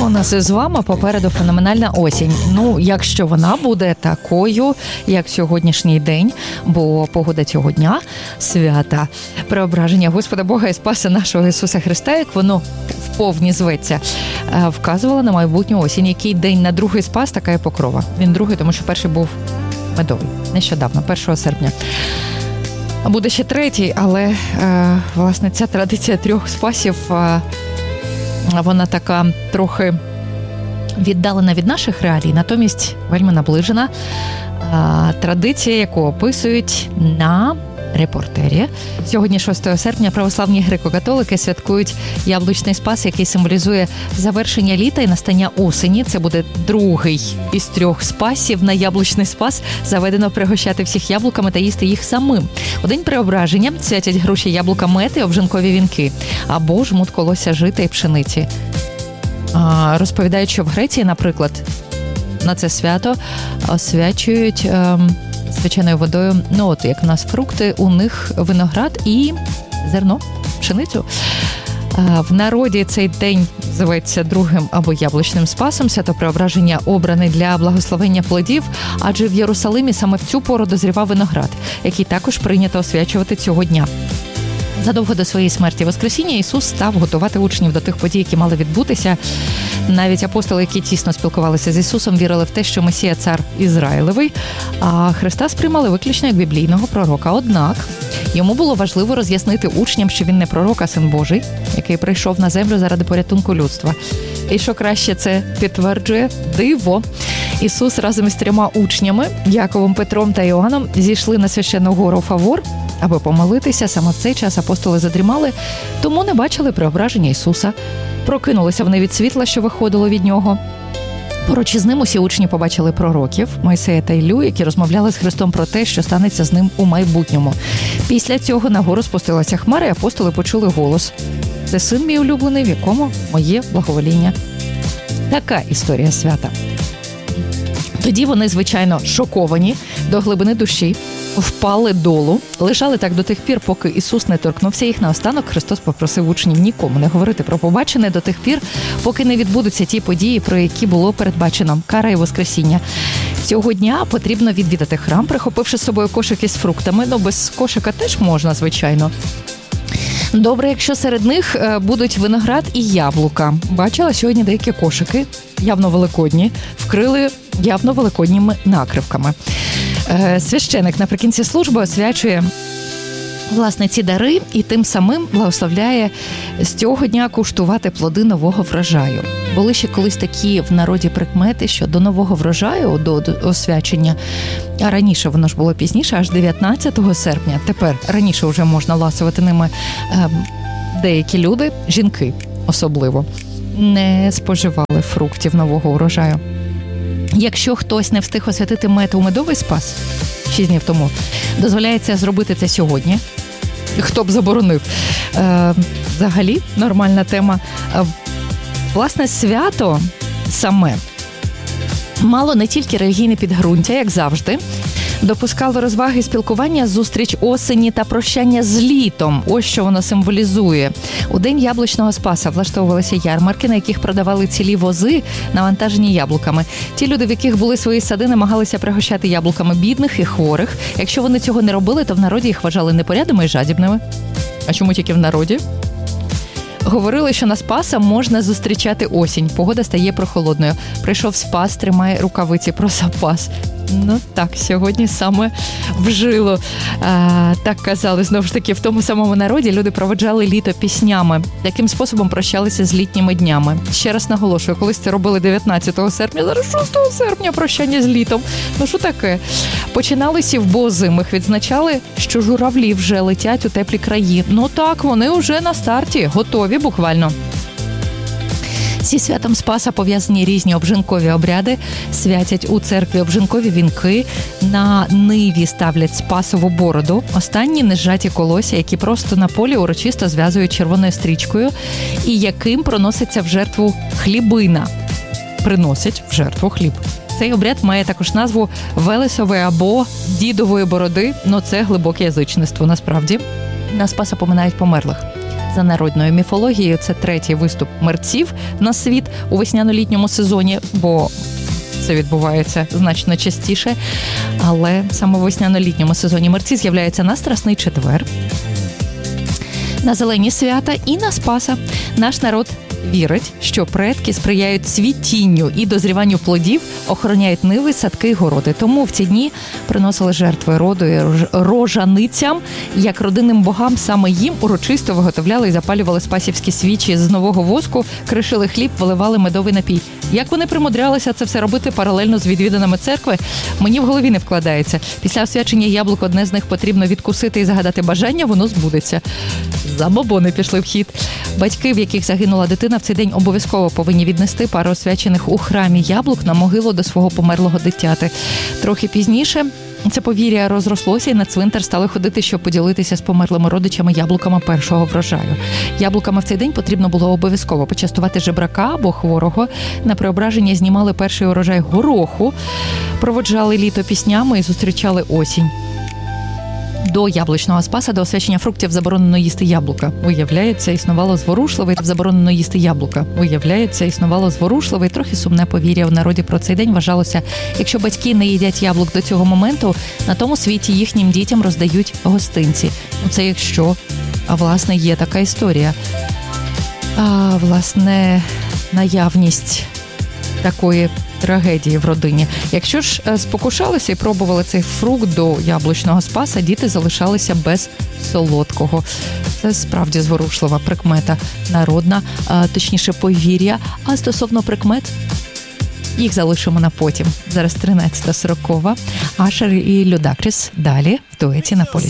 У нас із вами попереду феноменальна осінь. Ну, якщо вона буде такою, як сьогоднішній день, бо погода цього дня, свята, преображення Господа Бога і Спаса нашого Ісуса Христа, як воно вповні зветься, вказувала на майбутню осінь. Який день на другий Спас, така і Покрова. Він другий, тому що перший був медовий, нещодавно, 1 серпня. Буде ще третій, але, власне, ця традиція 3 Спасів, вона така трохи віддалена від наших реалій, натомість вельми наближена. Традиція, яку описують на Репортері. Сьогодні, 6 серпня, православні греко-католики святкують Яблучний Спас, який символізує завершення літа і настання осені. Це буде другий із 3 спасів. На Яблучний Спас заведено пригощати всіх яблуками та їсти їх самим. У день преображення святять груші, яблука, мед і обжинкові вінки. Або жмуть колосся жита і пшениці. Розповідають, що в Греції, наприклад, на це свято освячують звичайною водою, ну от як в нас фрукти, у них виноград і зерно, пшеницю. В народі цей день зветься другим або Яблучним Спасом. Свято-преображення обраний для благословення плодів, адже в Єрусалимі саме в цю пору дозрівав виноград, який також прийнято освячувати цього дня. Задовго до своєї смерті Воскресіння Ісус став готувати учнів до тих подій, які мали відбутися. Навіть апостоли, які тісно спілкувалися з Ісусом, вірили в те, що Месія – цар Ізраїлевий, а Христа сприймали виключно як біблійного пророка. Однак йому було важливо роз'яснити учням, що він не пророк, а Син Божий, який прийшов на землю заради порятунку людства. І що краще це підтверджує диво. Ісус разом із 3 учнями, Яковом, Петром та Іоанном, зійшли на священну гору Фавор, аби помолитися. Саме в цей час апостоли задрімали, тому не бачили преображення Ісуса. Прокинулися вони від світла, що виходило від нього. Поруч із ним усі учні побачили пророків Мойсея та Іллю, які розмовляли з Христом про те, що станеться з ним у майбутньому. Після цього на гору спустилася хмара, і апостоли почули голос: «Це син мій улюблений, в якому моє благовоління». Така історія свята. Тоді вони, звичайно, шоковані до глибини душі, впали долу, лежали так до тих пір, поки Ісус не торкнувся їх. Наостанок Христос попросив учнів нікому не говорити про побачене до тих пір, поки не відбудуться ті події, про які було передбачено – кара і Воскресіння. Цього дня потрібно відвідати храм, прихопивши з собою кошик із фруктами. Ну, без кошика теж можна, звичайно. Добре, якщо серед них будуть виноград і яблука. Бачила сьогодні деякі кошики, явно великодні, вкрили явно великодніми накривками. Священик наприкінці служби освячує, власне, ці дари і тим самим благословляє з цього дня куштувати плоди нового врожаю. Були ще колись такі в народі прикмети, що до нового врожаю, до освячення, а раніше воно ж було пізніше, аж 19 серпня, тепер раніше вже можна ласувати ними, деякі люди, жінки особливо, не споживали фруктів нового урожаю. Якщо хтось не встиг освятити мед у медовий спас 6 днів тому, дозволяється зробити це сьогодні. Хто б заборонив? Взагалі, нормальна тема. Власне, свято саме мало не тільки релігійне підґрунтя, як завжди. Допускали розваги, спілкування, зустріч осені та прощання з літом. Ось що воно символізує. У день Яблучного Спаса влаштовувалися ярмарки, на яких продавали цілі вози, навантажені яблуками. Ті люди, в яких були свої сади, намагалися пригощати яблуками бідних і хворих. Якщо вони цього не робили, то в народі їх вважали непорядними і жадібними. А чому тільки в народі? Говорили, що на Спаса можна зустрічати осінь. Погода стає прохолодною. Прийшов Спас, тримай рукавиці про запас. Ну так, сьогодні саме вжило. Так казали, знову ж таки, в тому самому народі люди проводжали літо піснями. Таким способом прощалися з літніми днями. Ще раз наголошую, колись це робили 19 серпня, зараз 6 серпня прощання з літом. Ну що таке? Починали сівбо озимих, відзначали, що журавлі вже летять у теплі краї. Ну так, вони вже на старті, готові буквально. Зі святом Спаса пов'язані різні обжинкові обряди. Святять у церкві обжинкові вінки, на ниві ставлять спасову бороду. Останні незжаті колосся, які просто на полі урочисто зв'язують червоною стрічкою і яким проноситься в жертву хлібина. Приносять в жертву хліб. Цей обряд має також назву Велесової або Дідової бороди, но це глибоке язичництво насправді. На Спаса поминають померлих. За народною міфологією, це третій виступ мерців на світ у весняно-літньому сезоні, бо це відбувається значно частіше. Але саме у весняно-літньому сезоні мерці з'являються на Страсний четвер, на зелені свята і на Спаса. Наш народ вірить, що предки сприяють цвітінню і дозріванню плодів, охороняють ниви, садки й городи. Тому в ці дні приносили жертви роду і рожаницям, як родинним богам. Саме їм урочисто виготовляли і запалювали спасівські свічі з нового воску, кришили хліб, виливали медовий напій. Як вони примудрялися це все робити паралельно з відвіданими церкви, мені в голові не вкладається. Після освячення яблук одне з них потрібно відкусити і загадати бажання, воно збудеться. Забобони пішли в хід. Батьки, в яких загинула дитина, в цей день обов'язково повинні віднести пару освячених у храмі яблук на могилу до свого померлого дитяти. Трохи пізніше це повір'я розрослося, і на цвинтар стали ходити, щоб поділитися з померлими родичами яблуками першого врожаю. Яблуками в цей день потрібно було обов'язково почастувати жебрака або хворого. На Преображення знімали перший урожай гороху, проводжали літо піснями і зустрічали осінь. До яблучного Спаса, до освячення фруктів заборонено їсти яблука. Виявляється, існувало зворушливе і трохи сумне повір'я в народі про цей день. Вважалося, якщо батьки не їдять яблук до цього моменту, на тому світі їхнім дітям роздають гостинці. Це якщо, власне, є така історія. Власне, наявність такої трагедії в родині. Якщо ж спокушалися і пробували цей фрукт до яблучного Спаса, діти залишалися без солодкого. Це справді зворушлива прикмета народна, точніше повір'я. А стосовно прикмет, їх залишимо на потім. Зараз 13:40. Ашер і Людакріс далі в дуеті на Полюсі.